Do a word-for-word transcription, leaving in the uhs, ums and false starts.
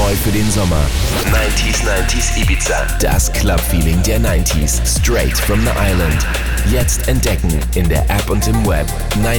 neu für den Sommer. neunzig neunzig Ibiza. Das Club-Feeling der neunziger. Straight from the Island. Jetzt entdecken in der App und im Web.